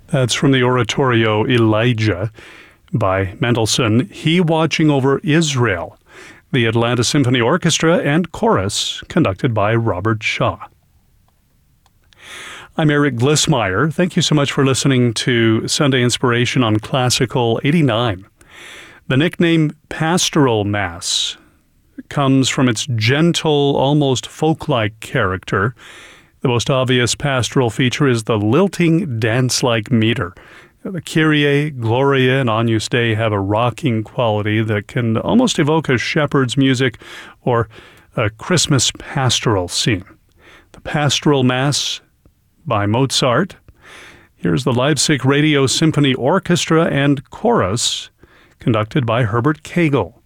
That's from the oratorio Elijah by Mendelssohn. He Watching Over Israel, the Atlanta Symphony Orchestra and Chorus, conducted by Robert Shaw. I'm Eric Glissmeyer. Thank you so much for listening to Sunday Inspiration on Classical 89. The nickname Pastoral Mass comes from its gentle, almost folk-like character. The most obvious pastoral feature is the lilting, dance-like meter. The Kyrie, Gloria, and Agnus Dei have a rocking quality that can almost evoke a shepherd's music or a Christmas pastoral scene. The Pastoral Mass by Mozart. Here's the Leipzig Radio Symphony Orchestra and Chorus, conducted by Herbert Kegel.